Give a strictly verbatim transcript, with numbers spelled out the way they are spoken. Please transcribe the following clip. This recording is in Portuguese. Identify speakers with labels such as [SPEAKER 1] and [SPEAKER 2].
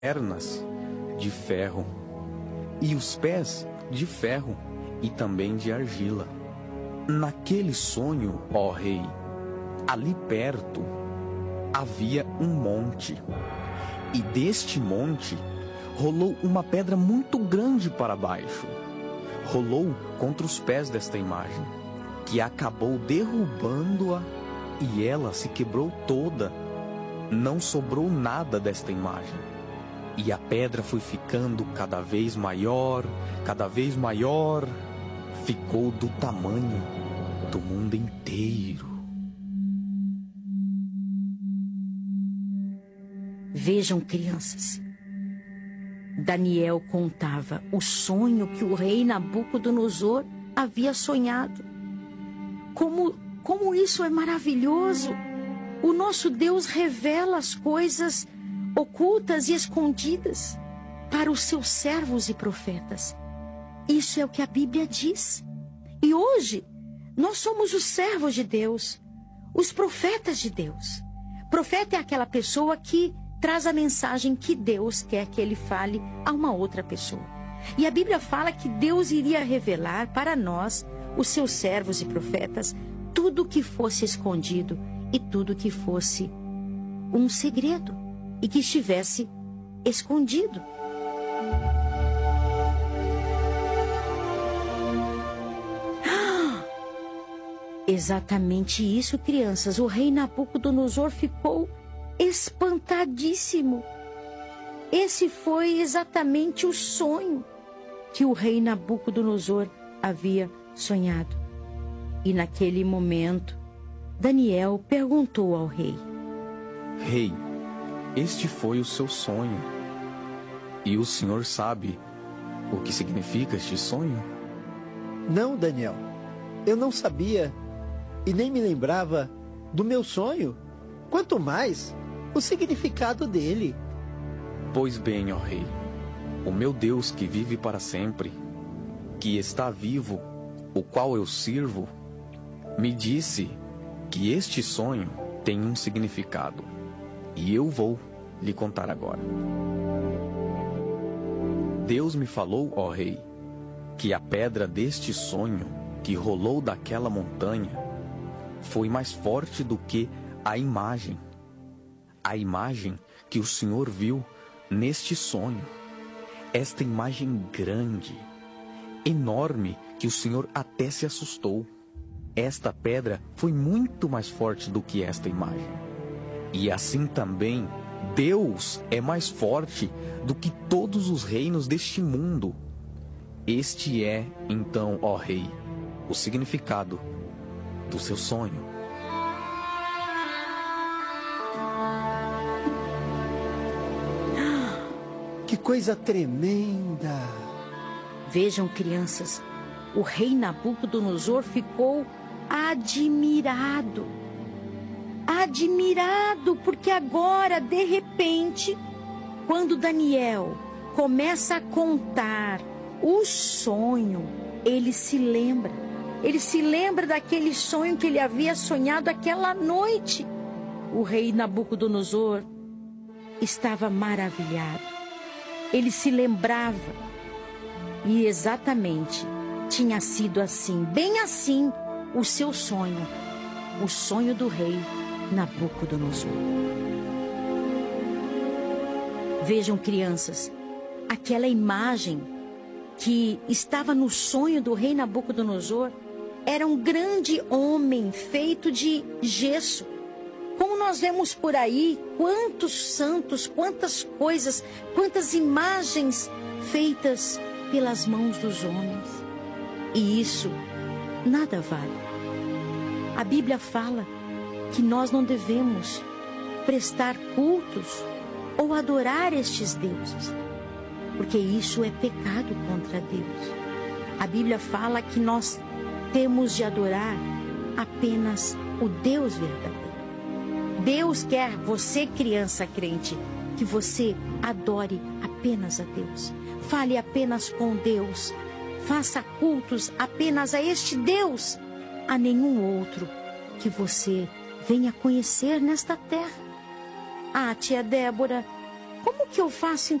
[SPEAKER 1] pernas de ferro, e os pés de ferro, e também de argila. Naquele sonho, ó rei, ali perto havia um monte, e deste monte rolou uma pedra muito grande para baixo. Rolou contra os pés desta imagem, que acabou derrubando-a, e ela se quebrou toda. Não sobrou nada desta imagem. E a pedra foi ficando cada vez maior, cada vez maior, ficou do tamanho do mundo inteiro.
[SPEAKER 2] Vejam, crianças, Daniel contava o sonho que o rei Nabucodonosor havia sonhado. Como, como isso é maravilhoso! O nosso Deus revela as coisas ocultas e escondidas para os seus servos e profetas. Isso é o que a Bíblia diz. E hoje, nós somos os servos de Deus, os profetas de Deus. Profeta é aquela pessoa que traz a mensagem que Deus quer que ele fale a uma outra pessoa. E a Bíblia fala que Deus iria revelar para nós, os seus servos e profetas, tudo o que fosse escondido e tudo que fosse um segredo e que estivesse escondido. Ah! Exatamente isso, crianças. O rei Nabucodonosor ficou espantadíssimo. Esse foi exatamente o sonho que o rei Nabucodonosor havia sonhado. E naquele momento, Daniel perguntou ao rei:
[SPEAKER 1] Rei, este foi o seu sonho. E o senhor sabe o que significa este sonho?
[SPEAKER 3] Não, Daniel. Eu não sabia e nem me lembrava do meu sonho. Quanto mais o significado dele.
[SPEAKER 1] Pois bem, ó rei, o meu Deus que vive para sempre, que está vivo, o qual eu sirvo, me disse que este sonho tem um significado, e eu vou lhe contar agora. Deus me falou, ó rei, que a pedra deste sonho que rolou daquela montanha foi mais forte do que a imagem, a imagem que o Senhor viu neste sonho. Esta imagem grande, enorme, que o Senhor até se assustou. Esta pedra foi muito mais forte do que esta imagem. E assim também, Deus é mais forte do que todos os reinos deste mundo. Este é, então, ó rei, o significado do seu sonho.
[SPEAKER 3] Que coisa tremenda!
[SPEAKER 2] Vejam, crianças, o rei Nabucodonosor ficou admirado. Admirado, porque agora, de repente, quando Daniel começa a contar o sonho, ele se lembra. Ele se lembra daquele sonho que ele havia sonhado aquela noite. O rei Nabucodonosor estava maravilhado. Ele se lembrava. E exatamente tinha sido assim, bem assim, o seu sonho. O sonho do rei Nabucodonosor. Vejam, crianças, aquela imagem que estava no sonho do rei Nabucodonosor era um grande homem feito de gesso. Como nós vemos por aí, quantos santos, quantas coisas, quantas imagens feitas pelas mãos dos homens. E isso nada vale. A Bíblia fala que nós não devemos prestar cultos ou adorar estes deuses, porque isso é pecado contra Deus. A Bíblia fala que nós temos de adorar apenas o Deus verdadeiro. Deus quer, você, criança crente, que você adore apenas a Deus. Fale apenas com Deus. Faça cultos apenas a este Deus, a nenhum outro que você venha conhecer nesta terra. Ah, tia Débora, Como que eu faço